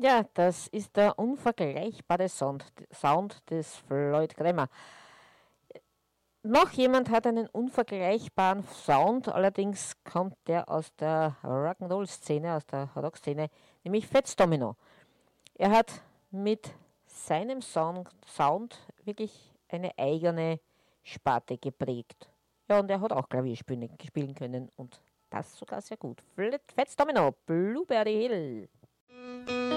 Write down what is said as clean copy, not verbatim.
Ja, das ist der unvergleichbare Sound des Floyd Clemmer. Noch jemand hat einen unvergleichbaren Sound, allerdings kommt der aus der Rock'n'Roll-Szene, aus der Rockszene, nämlich Fats Domino. Er hat mit seinem Sound wirklich eine eigene Sparte geprägt. Ja, und er hat auch Klavier spielen können und das sogar sehr gut. Fats Domino, Blueberry Hill.